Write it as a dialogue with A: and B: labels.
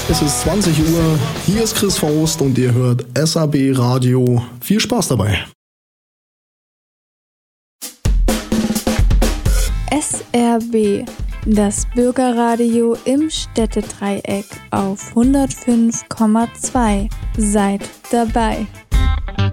A: Es ist 20 Uhr, hier ist Chris Faust und ihr hört SAB Radio. Viel Spaß dabei.
B: SRB, das Bürgerradio im Städtedreieck auf 105,2. Seid dabei.